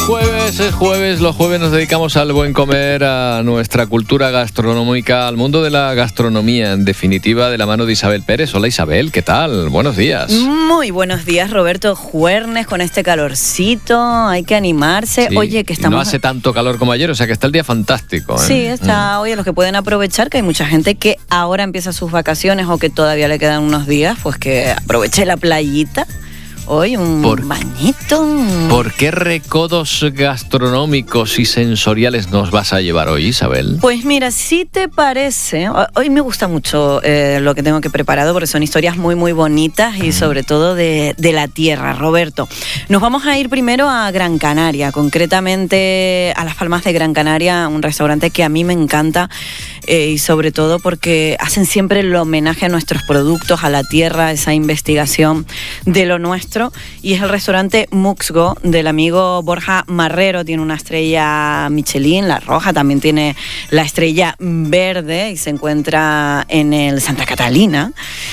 Es jueves, los jueves nos dedicamos al buen comer, a nuestra cultura gastronómica, al mundo de la gastronomía, en definitiva, de la mano de Isabel Pérez. Hola Isabel, ¿qué tal? Buenos días. Muy buenos días, Roberto. Jueves con este calorcito, hay que animarse. Sí, oye, que estamos... no hace tanto calor como ayer, o sea que está el día fantástico, ¿eh? Sí, está. Oye, los que pueden aprovechar, que hay mucha gente que ahora empieza sus vacaciones o que todavía le quedan unos días, pues que aproveche la playita. Hoy un bañito. ¿Por qué recodos gastronómicos y sensoriales nos vas a llevar hoy, Isabel? Pues mira, si te parece, hoy me gusta mucho lo que tengo que preparado porque son historias muy muy bonitas y sobre todo de la tierra, Roberto. Nos vamos a ir primero a Gran Canaria, concretamente a Las Palmas de Gran Canaria, un restaurante que a mí me encanta y sobre todo porque hacen siempre el homenaje a nuestros productos, a la tierra, esa investigación de lo nuestro. Y es el restaurante Muxgo del amigo Borja Marrero. Tiene una estrella Michelin, la roja, también tiene la estrella verde y se encuentra en el Santa Catalina.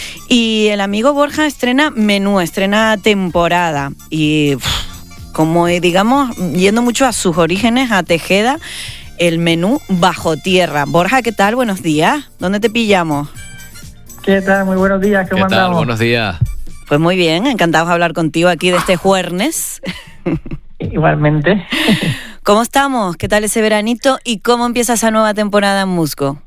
Y el amigo Borja estrena menú, estrena temporada y como digamos, yendo mucho a sus orígenes, a Tejeda, el menú bajo tierra. Borja, ¿qué tal? Buenos días. ¿Dónde te pillamos? ¿Qué tal? Muy buenos días. ¿Cómo andamos? ¿Qué tal? Buenos días. Pues muy bien, encantados de hablar contigo aquí de este jueves. Igualmente. ¿Cómo estamos? ¿Qué tal ese veranito? ¿Y cómo empieza esa nueva temporada en Muxgo?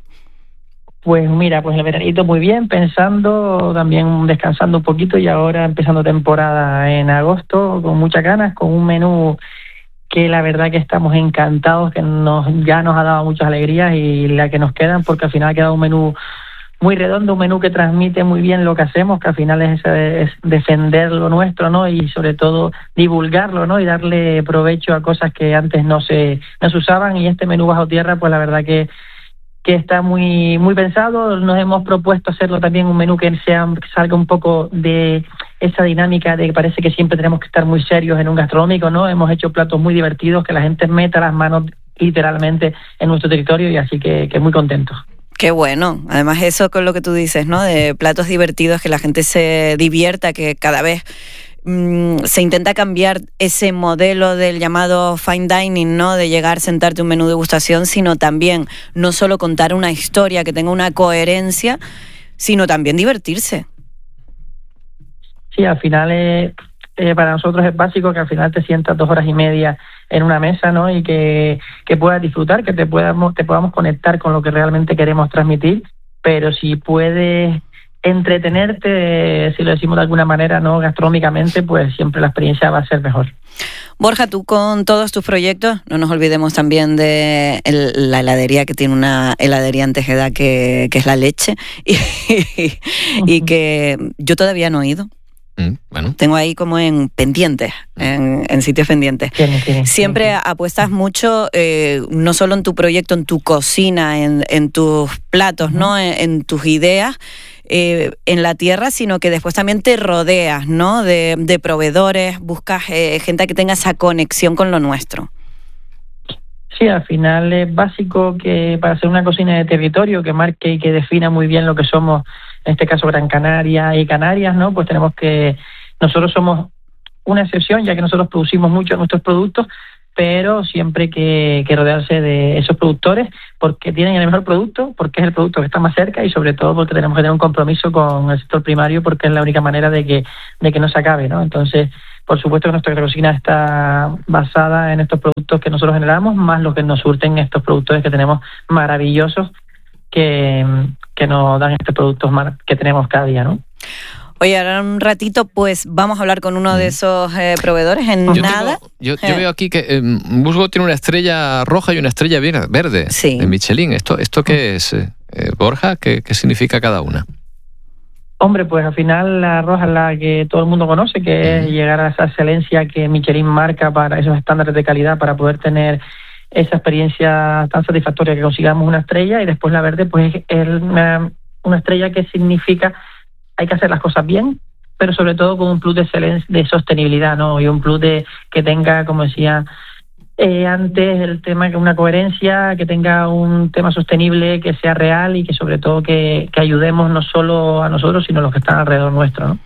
Pues mira, pues el veranito muy bien, pensando, también descansando un poquito y ahora empezando temporada en agosto con muchas ganas, con un menú que la verdad que estamos encantados, que ya nos ha dado muchas alegrías y la que nos quedan, porque al final ha quedado un menú muy redondo, un menú que transmite muy bien lo que hacemos, que al final es defender lo nuestro, ¿no? Y sobre todo divulgarlo, ¿no? Y darle provecho a cosas que antes no se usaban. Y este menú bajo tierra, pues la verdad que está muy muy pensado. Nos hemos propuesto hacerlo también un menú que salga un poco de esa dinámica de que parece que siempre tenemos que estar muy serios en un gastronómico, ¿no? Hemos hecho platos muy divertidos, que la gente meta las manos literalmente en nuestro territorio y así que muy contentos. Qué bueno. Además eso con lo que tú dices, ¿no? De platos divertidos, que la gente se divierta, que cada vez se intenta cambiar ese modelo del llamado fine dining, ¿no? De llegar, sentarte un menú de degustación, sino también no solo contar una historia que tenga una coherencia, sino también divertirse. Sí, al final para nosotros es básico que al final te sientas 2 horas y media en una mesa, ¿no? Y que puedas disfrutar, que te podamos conectar con lo que realmente queremos transmitir, pero si puedes entretenerte, si lo decimos de alguna manera, no gastronómicamente, pues siempre la experiencia va a ser mejor. Borja, tú con todos tus proyectos, no nos olvidemos también de la heladería, que tiene una heladería en Tejeda que es La Leche y que yo todavía no he ido. Bueno. Tengo ahí como en pendientes, en sitios pendientes. Siempre apuestas mucho, no solo en tu proyecto, en tu cocina, en tus platos, ¿no? En tus ideas, en la tierra, sino que después también te rodeas, ¿no? De proveedores, buscas gente que tenga esa conexión con lo nuestro. Sí, al final es básico que para hacer una cocina de territorio que marque y que defina muy bien lo que somos, en este caso Gran Canaria y Canarias, ¿no? Pues nosotros somos una excepción, ya que nosotros producimos mucho de nuestros productos, pero siempre que rodearse de esos productores, porque tienen el mejor producto, porque es el producto que está más cerca y sobre todo porque tenemos que tener un compromiso con el sector primario, porque es la única manera de que no se acabe, ¿no? Entonces, por supuesto que nuestra cocina está basada en estos productos que nosotros generamos, más lo que nos surten estos productores que tenemos maravillosos, que nos dan estos productos que tenemos cada día, ¿no? Oye, ahora un ratito pues vamos a hablar con uno de esos proveedores Yo veo aquí que Muxgo tiene una estrella roja y una estrella verde, sí, de Michelin. ¿Esto qué es, Borja? ¿Qué significa cada una? Hombre, pues al final la roja es la que todo el mundo conoce, que es llegar a esa excelencia que Michelin marca para esos estándares de calidad, para poder tener esa experiencia tan satisfactoria que consigamos una estrella. Y después la verde pues es una estrella que significa hay que hacer las cosas bien, pero sobre todo con un plus de excelencia, de sostenibilidad, ¿no? Y un plus que tenga, como decía antes, el tema que una coherencia, que tenga un tema sostenible, que sea real y que sobre todo que ayudemos no solo a nosotros, sino a los que están alrededor nuestro, ¿no?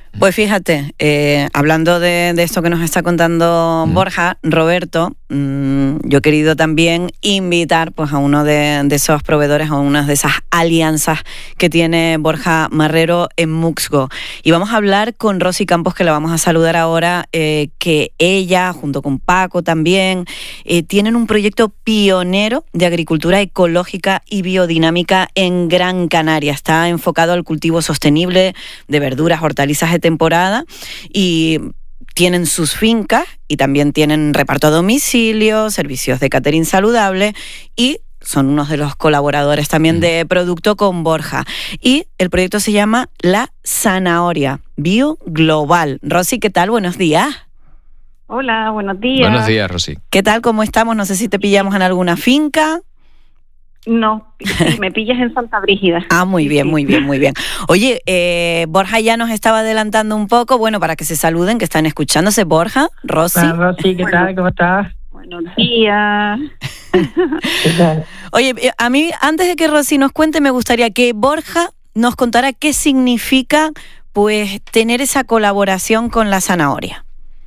Pues fíjate, hablando de esto que nos está contando Borja, Roberto, yo he querido también invitar pues a uno de esos proveedores, a una de esas alianzas que tiene Borja Marrero en Muxgo. Y vamos a hablar con Rosy Campos, que la vamos a saludar ahora, que ella, junto con Paco también, tienen un proyecto pionero de agricultura ecológica y biodinámica en Gran Canaria. Está enfocado al cultivo sostenible de verduras, hortalizas de temporada, y tienen sus fincas y también tienen reparto a domicilio, servicios de catering saludable, y son unos de los colaboradores también de producto con Borja. Y el proyecto se llama La Zanahoria Bio Global. Rosy, ¿qué tal? Buenos días. Hola, buenos días. Buenos días, Rosy. ¿Qué tal? ¿Cómo estamos? No sé si te pillamos en alguna finca. No, sí, me pillas en Santa Brígida. Muy bien, muy bien, muy bien. Oye, Borja ya nos estaba adelantando un poco, bueno, para que se saluden, que están escuchándose. Borja, Rosy. Hola, Rosy, ¿qué tal? ¿Cómo estás? Buenos días. ¿Qué tal? Oye, a mí, antes de que Rosy nos cuente, me gustaría que Borja nos contara qué significa, pues, tener esa colaboración con la zanahoria.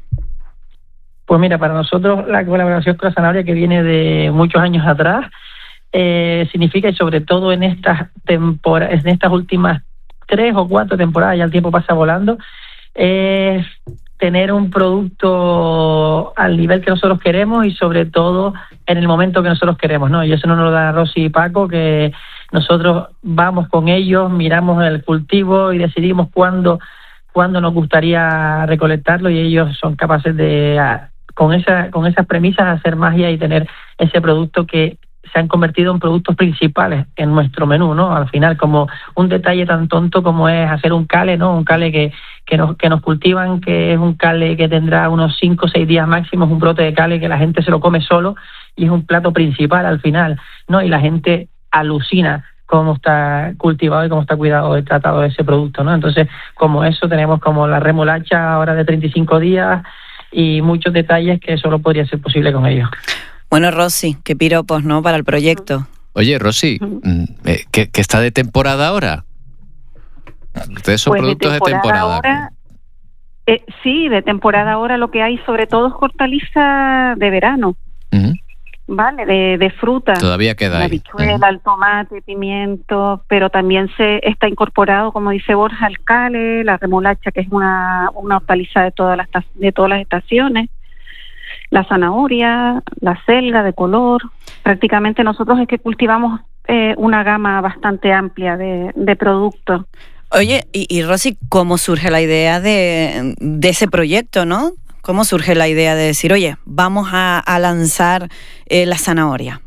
Pues mira, para nosotros la colaboración con la zanahoria, que viene de muchos años atrás, significa, y sobre todo en estas últimas 3 o 4 temporadas, ya el tiempo pasa volando, es tener un producto al nivel que nosotros queremos y sobre todo en el momento que nosotros queremos, ¿no? Y eso no nos lo da Rosy y Paco, que nosotros vamos con ellos, miramos el cultivo y decidimos cuándo nos gustaría recolectarlo, y ellos son capaces de, con esas premisas, hacer magia y tener ese producto que se han convertido en productos principales en nuestro menú, ¿no? Al final, como un detalle tan tonto como es hacer un cale, ¿no? Un cale que nos cultivan, que es un cale que tendrá unos 5 o 6 días máximo, es un brote de cale que la gente se lo come solo y es un plato principal al final, ¿no? Y la gente alucina cómo está cultivado y cómo está cuidado y tratado ese producto, ¿no? Entonces, como eso, tenemos como la remolacha ahora de 35 días y muchos detalles que solo podría ser posible con ellos. Bueno, Rosy, qué piropos, ¿no?, para el proyecto. Oye, Rosy, ¿que está de temporada ahora? ¿Ustedes son productos de temporada? Ahora, sí, de temporada ahora lo que hay sobre todo es hortaliza de verano, ¿vale? De fruta. Todavía queda la ahí. habichuela, el tomate, pimiento, pero también se está incorporado, como dice Borja, el cale, la remolacha, que es una hortaliza de todas las estaciones, la zanahoria, la selga de color. Prácticamente nosotros es que cultivamos una gama bastante amplia de productos. Oye, y Rosy, ¿cómo surge la idea de ese proyecto, no? ¿Cómo surge la idea de decir, oye, vamos a lanzar la zanahoria?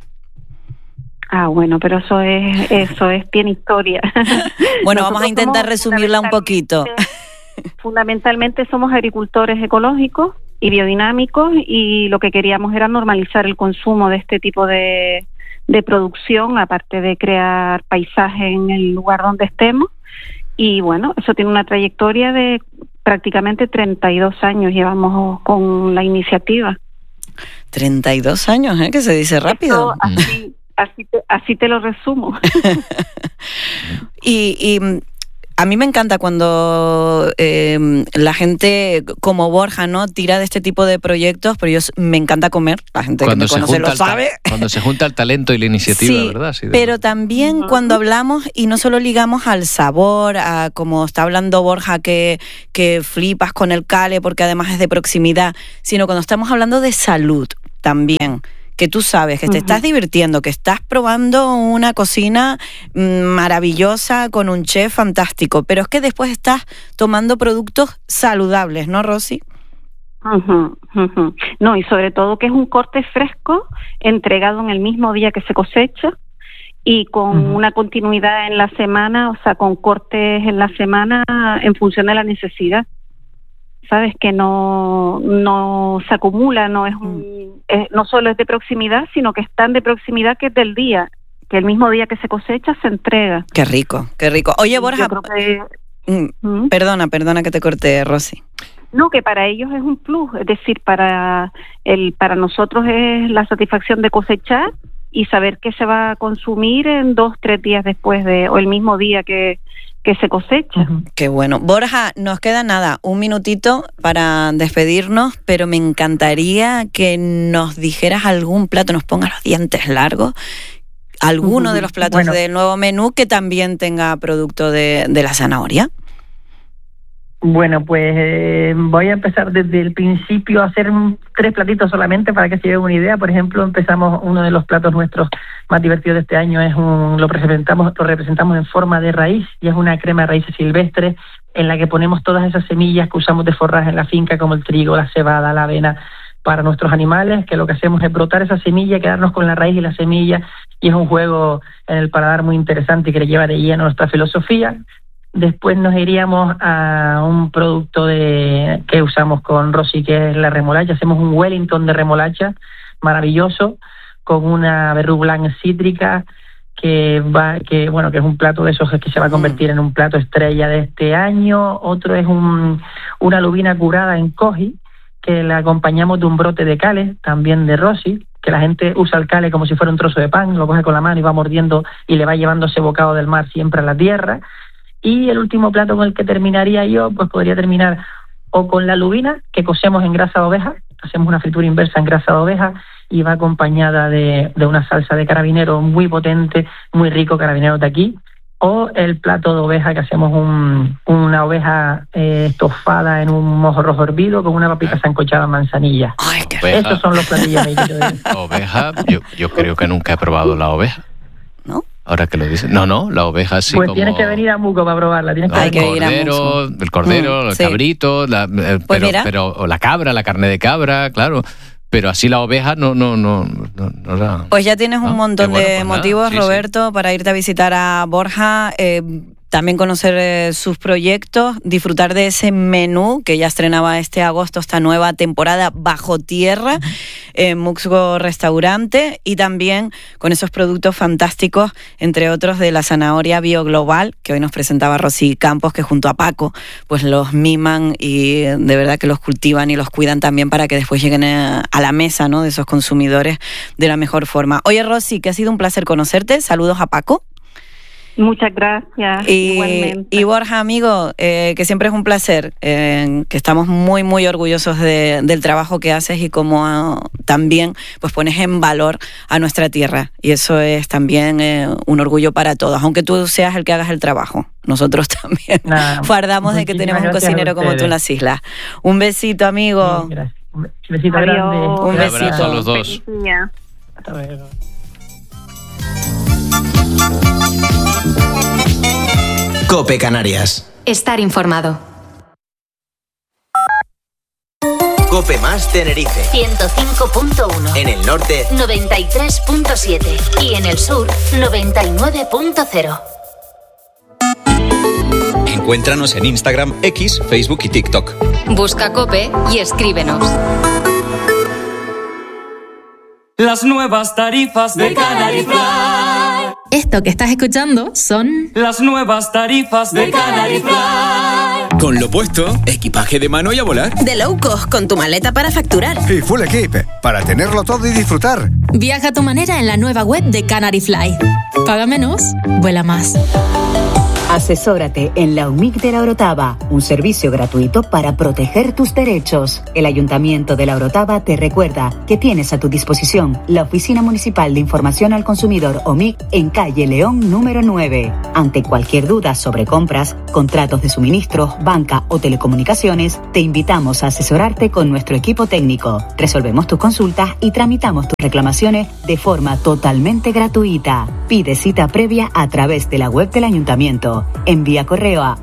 Bueno, pero eso es bien historia. Bueno, vamos a intentar resumirla un poquito. Fundamentalmente somos agricultores ecológicos y biodinámicos, y lo que queríamos era normalizar el consumo de este tipo de producción, aparte de crear paisaje en el lugar donde estemos. Y bueno, eso tiene una trayectoria de prácticamente 32 años llevamos con la iniciativa. 32 años, que se dice rápido. Así te lo resumo. Y a mí me encanta cuando la gente como Borja, ¿no?, tira de este tipo de proyectos, pero me encanta comer, la gente cuando que me conoce lo sabe. Cuando se junta el talento y la iniciativa, sí, ¿verdad? Sí, pero también cuando hablamos, y no solo ligamos al sabor, a como está hablando Borja, que flipas con el cale porque además es de proximidad, sino cuando estamos hablando de salud también, que tú sabes que te estás divirtiendo, que estás probando una cocina maravillosa con un chef fantástico, pero es que después estás tomando productos saludables, ¿no, Rosy? No, y sobre todo que es un corte fresco, entregado en el mismo día que se cosecha y con una continuidad en la semana, o sea, con cortes en la semana en función de la necesidad. Sabes que no se acumula, no solo es de proximidad, sino que es tan de proximidad que es del día, que el mismo día que se cosecha se entrega. Qué rico, qué rico. Oye, Borja, perdona que te corté, Rosy. No, que para ellos es un plus, es decir, para nosotros es la satisfacción de cosechar y saber que se va a consumir en 2-3 días después o el mismo día que que se cosecha. Qué bueno. Borja, nos queda nada, un minutito para despedirnos, pero me encantaría que nos dijeras algún plato, nos pongas los dientes largos, alguno de los platos del nuevo menú que también tenga producto de la zanahoria. Bueno, pues voy a empezar desde el principio a hacer 3 platitos solamente para que se lleven una idea. Por ejemplo, empezamos uno de los platos nuestros más divertidos de este año, lo representamos en forma de raíz, y es una crema de raíces silvestres en la que ponemos todas esas semillas que usamos de forraje en la finca, como el trigo, la cebada, la avena, para nuestros animales, que lo que hacemos es brotar esa semilla, quedarnos con la raíz y la semilla, y es un juego en el paladar muy interesante y que le lleva de lleno nuestra filosofía. Después nos iríamos a un producto que usamos con Rosy, que es la remolacha. Hacemos un Wellington de remolacha maravilloso con una Verrou Blanc cítrica que es un plato de esos que se va a convertir en un plato estrella de este año. Otro es una lubina curada en koji, que la acompañamos de un brote de cale, también de Rosy, que la gente usa el cale como si fuera un trozo de pan, lo coge con la mano y va mordiendo y le va llevando ese bocado del mar siempre a la tierra. Y el último plato con el que terminaría yo, pues podría terminar o con la lubina, que cocemos en grasa de oveja, hacemos una fritura inversa en grasa de oveja y va acompañada de una salsa de carabinero muy potente, muy rico, carabinero de aquí, o el plato de oveja, que hacemos una oveja estofada en un mojo rojo hervido con una papita sancochada en manzanilla. Ay, Estos son los platillos mexicanos. La oveja, yo creo que nunca he probado la oveja. ¿No? Ahora que lo dices. No, la oveja sí. Pues como... tienes que venir a Muco para probarla. Hay que ir a Muco. El cordero, el cabrito, pero la cabra, la carne de cabra, claro. Pero así la oveja no. Pues ya tienes un montón de motivos, sí, Roberto, para irte a visitar a Borja. También conocer sus proyectos, disfrutar de ese menú que ya estrenaba este agosto, esta nueva temporada Bajo Tierra, en Muxgo Restaurante, y también con esos productos fantásticos, entre otros de la zanahoria bioglobal, que hoy nos presentaba Rosy Campos, que junto a Paco pues los miman y de verdad que los cultivan y los cuidan también para que después lleguen a la mesa, ¿no?, de esos consumidores de la mejor forma. Oye, Rosy, que ha sido un placer conocerte. Saludos a Paco. Muchas gracias, igualmente. Y Borja, amigo, que siempre es un placer, que estamos muy, muy orgullosos del trabajo que haces y cómo también pues pones en valor a nuestra tierra. Y eso es también un orgullo para todos, aunque tú seas el que hagas el trabajo. Nosotros también fardamos de que tenemos un cocinero como tú en las islas. Un besito, amigo. Gracias. Un besito grande. Un besito. Abrazo a los dos. Hasta luego. COPE Canarias. Estar informado. COPE más Tenerife. 105.1. En el norte, 93.7. Y en el sur, 99.0. Encuéntranos en Instagram, X, Facebook y TikTok. Busca COPE y escríbenos. Las nuevas tarifas de Canary Fly. Esto que estás escuchando son las nuevas tarifas de Canary Fly. Con lo puesto, equipaje de mano y a volar. de low cost con tu maleta para facturar. Y full equip, para tenerlo todo y disfrutar. Viaja a tu manera en la nueva web de Canary Fly. Paga menos, vuela más. Asesórate en la UMIC de La Orotava, un servicio gratuito para proteger tus derechos. El Ayuntamiento de La Orotava te recuerda que tienes a tu disposición la Oficina Municipal de Información al Consumidor OMIC en calle León número 9. Ante cualquier duda sobre compras, contratos de suministros, banca o telecomunicaciones, te invitamos a asesorarte con nuestro equipo técnico. Resolvemos tus consultas y tramitamos tus reclamaciones de forma totalmente gratuita. Pide cita previa a través de la web del Ayuntamiento. Envía correo a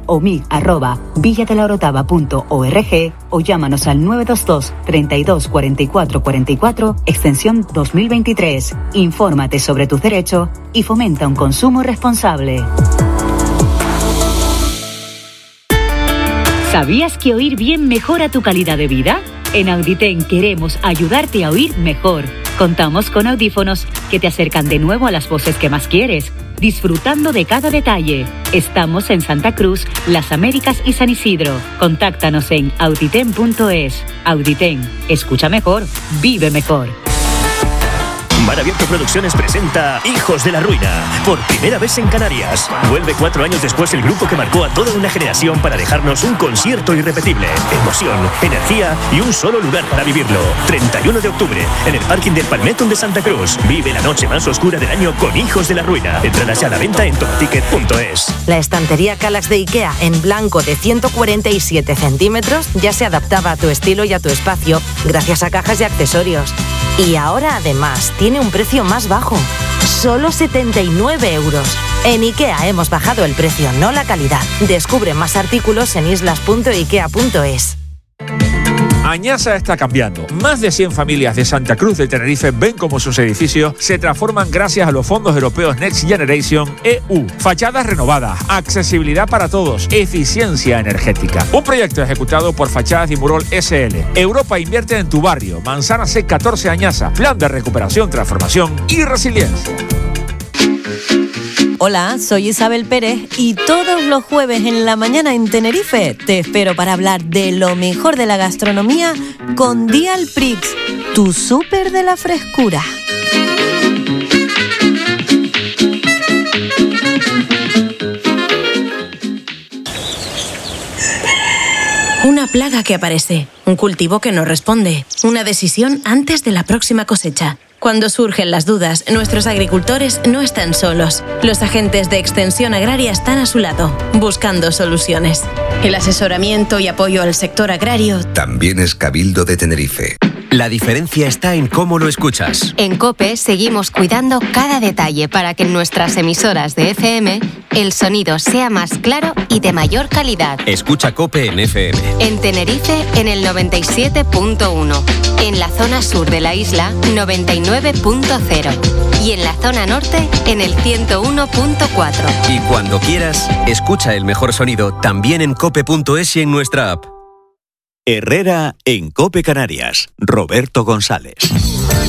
omic@villadelaorotava.org o llámanos al 922 32 44 44 extensión 2023. Infórmate sobre tus derechos y fomenta un consumo responsable. ¿Sabías que oír bien mejora tu calidad de vida? En Auditen queremos ayudarte a oír mejor. Contamos con audífonos que te acercan de nuevo a las voces que más quieres, disfrutando de cada detalle. Estamos en Santa Cruz, Las Américas y San Isidro. Contáctanos en auditen.es. Auditen, escucha mejor, vive mejor. Mar Abierto Producciones presenta Hijos de la Ruina, por primera vez en Canarias. Vuelve 4 años después el grupo que marcó a toda una generación para dejarnos un concierto irrepetible, emoción, energía y un solo lugar para vivirlo. 31 de octubre, en el parking del Palmetto de Santa Cruz. Vive la noche más oscura del año con Hijos de la Ruina. Entradas ya a la venta en topaticket.es. La estantería Kallax de IKEA en blanco de 147 centímetros ya se adaptaba a tu estilo y a tu espacio gracias a cajas y accesorios. Y ahora además tiene un precio más bajo, solo 79 euros. En IKEA hemos bajado el precio, no la calidad. Descubre más artículos en islas.ikea.es. Añasa está cambiando. Más de 100 familias de Santa Cruz de Tenerife ven cómo sus edificios se transforman gracias a los fondos europeos Next Generation EU. Fachadas renovadas, accesibilidad para todos, eficiencia energética. Un proyecto ejecutado por Fachadas y Murol SL. Europa invierte en tu barrio. Manzana C14 Añasa. Plan de recuperación, transformación y resiliencia. Hola, soy Isabel Pérez y todos los jueves en la mañana en Tenerife te espero para hablar de lo mejor de la gastronomía con Dial Prix, tu súper de la frescura. Una plaga que aparece, un cultivo que no responde, una decisión antes de la próxima cosecha. Cuando surgen las dudas, nuestros agricultores no están solos. Los agentes de Extensión Agraria están a su lado, buscando soluciones. El asesoramiento y apoyo al sector agrario también es Cabildo de Tenerife. La diferencia está en cómo lo escuchas. En COPE seguimos cuidando cada detalle para que en nuestras emisoras de FM el sonido sea más claro y de mayor calidad. Escucha COPE en FM. En Tenerife en el 97.1. En la zona sur de la isla 99.0. Y en la zona norte en el 101.4. Y cuando quieras, escucha el mejor sonido también en cope.es y en nuestra app. Herrera en COPE Canarias. Roberto González.